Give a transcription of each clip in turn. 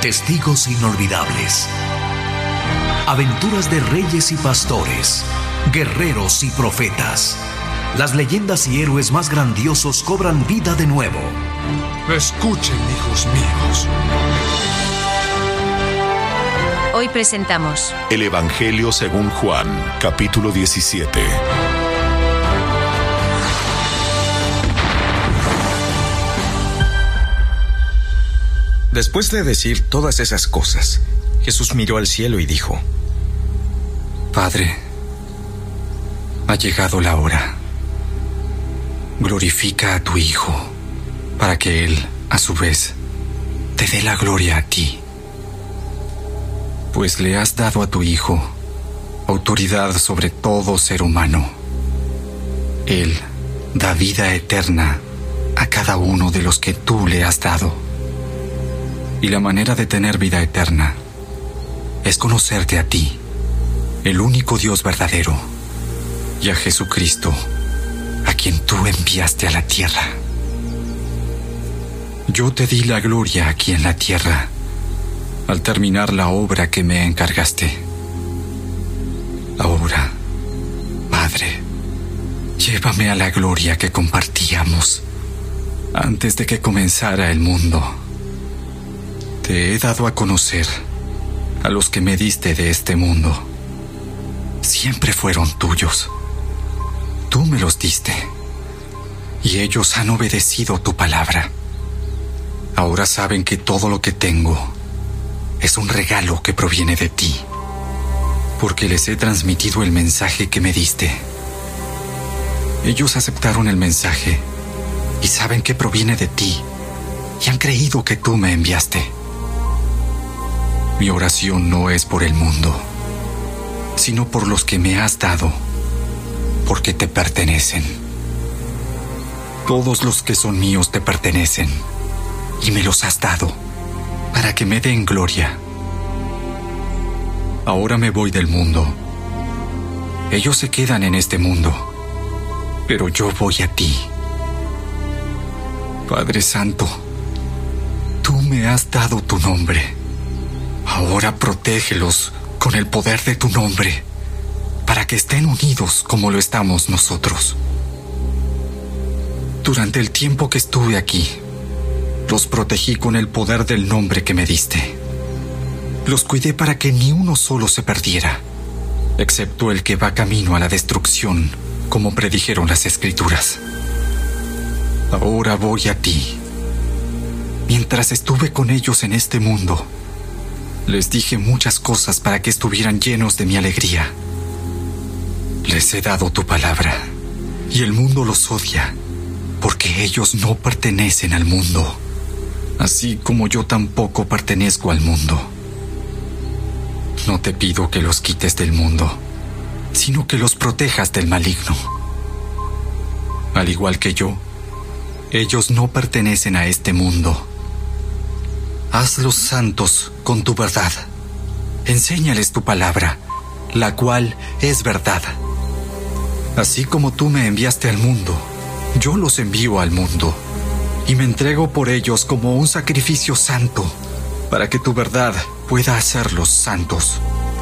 Testigos inolvidables. Aventuras de reyes y pastores, guerreros y profetas. Las leyendas y héroes más grandiosos cobran vida de nuevo. Escuchen, hijos míos. Hoy presentamos El Evangelio según Juan, capítulo 17. Después de decir todas esas cosas, Jesús miró al cielo y dijo: Padre, ha llegado la hora. Glorifica a tu Hijo, para que Él, a su vez, te dé la gloria a ti. Pues le has dado a tu Hijo autoridad sobre todo ser humano. Él da vida eterna a cada uno de los que tú le has dado. Y la manera de tener vida eterna es conocerte a ti, el único Dios verdadero, y a Jesucristo, a quien tú enviaste a la tierra. Yo te di la gloria aquí en la tierra, al terminar la obra que me encargaste. Ahora, Padre, llévame a la gloria que compartíamos antes de que comenzara el mundo. Te he dado a conocer a los que me diste de este mundo. Siempre fueron tuyos. Tú me los diste, y ellos han obedecido tu palabra. Ahora saben que todo lo que tengo es un regalo que proviene de ti, porque les he transmitido el mensaje que me diste. Ellos aceptaron el mensaje y saben que proviene de ti, y han creído que tú me enviaste. Mi oración no es por el mundo, sino por los que me has dado, porque te pertenecen. Todos los que son míos te pertenecen, y me los has dado, para que me den gloria. Ahora me voy del mundo. Ellos se quedan en este mundo, pero yo voy a ti. Padre Santo, tú me has dado tu nombre. Ahora protégelos con el poder de tu nombre, para que estén unidos como lo estamos nosotros. Durante el tiempo que estuve aquí, los protegí con el poder del nombre que me diste. Los cuidé para que ni uno solo se perdiera, excepto el que va camino a la destrucción, como predijeron las Escrituras. Ahora voy a ti. Mientras estuve con ellos en este mundo, les dije muchas cosas para que estuvieran llenos de mi alegría. Les he dado tu palabra, y el mundo los odia, porque ellos no pertenecen al mundo, así como yo tampoco pertenezco al mundo. No te pido que los quites del mundo, sino que los protejas del maligno. Al igual que yo, ellos no pertenecen a este mundo. Hazlos santos con tu verdad. Enséñales tu palabra, la cual es verdad. Así como tú me enviaste al mundo, yo los envío al mundo, y me entrego por ellos como un sacrificio santo, para que tu verdad pueda hacerlos santos.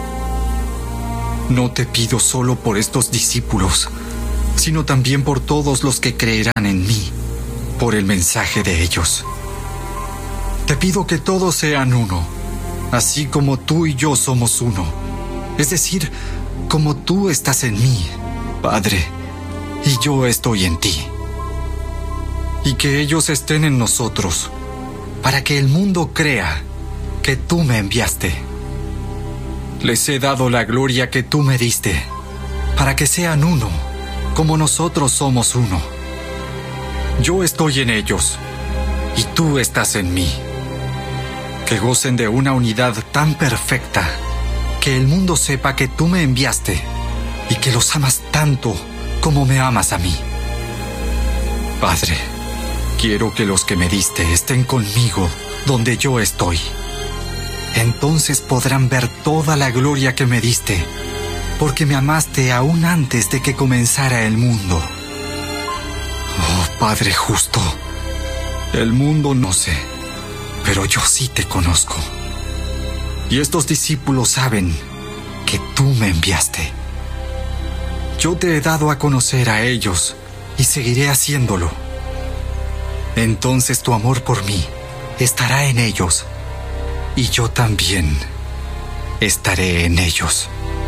No te pido solo por estos discípulos, sino también por todos los que creerán en mí, por el mensaje de ellos. Te pido que todos sean uno, así como tú y yo somos uno, es decir, como tú estás en mí, Padre, y yo estoy en ti. Y que ellos estén en nosotros, para que el mundo crea que tú me enviaste. Les he dado la gloria que tú me diste, para que sean uno, como nosotros somos uno. Yo estoy en ellos, y tú estás en mí. Que gocen de una unidad tan perfecta, que el mundo sepa que tú me enviaste, y que los amas tanto como me amas a mí. Padre, quiero que los que me diste estén conmigo donde yo estoy. Entonces podrán ver toda la gloria que me diste, porque me amaste aún antes de que comenzara el mundo. Oh, Padre justo, el mundo no sé, pero yo sí te conozco. Y estos discípulos saben que tú me enviaste. Yo te he dado a conocer a ellos y seguiré haciéndolo. Entonces tu amor por mí estará en ellos y yo también estaré en ellos.